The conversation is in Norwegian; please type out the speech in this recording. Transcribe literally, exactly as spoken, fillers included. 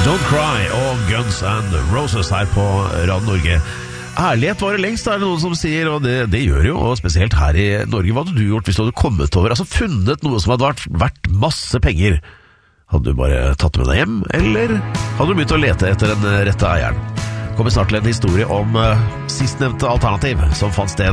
Don't Cry og Guns N' Roses her på Radio Norge. Ærlighet var det lengst, er det noen som sier, og det, det gjør jo, og spesielt her i Norge. Hva hadde du gjort hvis du hadde kommet over, altså funnet noe som hadde vært verdt masse penger? Hadde du bare tatt med deg hjem, eller hadde du begynt å lete etter den rette eieren? Kommer snart til en historie om uh, sistnevnte alternativ som fant sted